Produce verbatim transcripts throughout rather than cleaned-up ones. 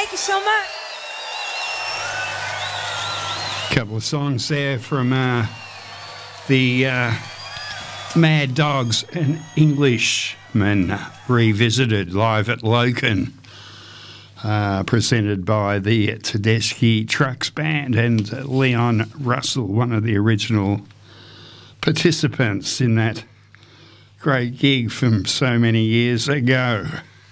Thank you so much. Couple of songs there from uh, the uh, Mad Dogs and Englishmen revisited live at Loken, uh, presented by the Tedeschi Trucks Band and Leon Russell, one of the original participants in that great gig from so many years ago.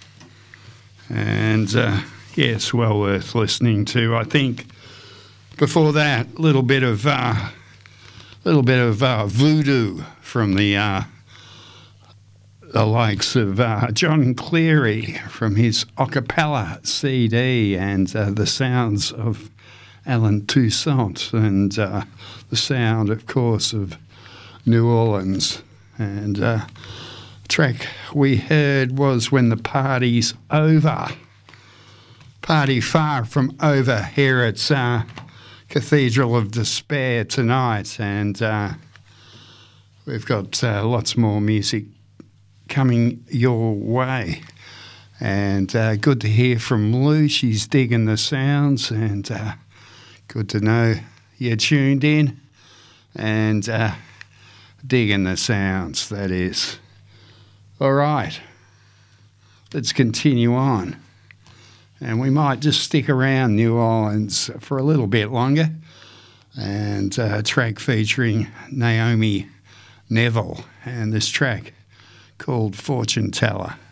And uh, yes, well worth listening to. I think before that, a little bit of uh, little bit of uh, voodoo from the uh, the likes of uh, John Cleary from his acapella C D, and uh, the sounds of Alan Toussaint, and uh, the sound, of course, of New Orleans. And uh, the track we heard was When the Party's Over. Party far from over here at uh, Cathedral of Despair tonight, and uh, we've got uh, lots more music coming your way. And uh, good to hear from Lou. She's digging the sounds, and uh, good to know you're tuned in and uh, digging the sounds, that is. All right, let's continue on. And we might just stick around New Orleans for a little bit longer. And uh, a track featuring Naomi Neville, and this track called Fortune Teller.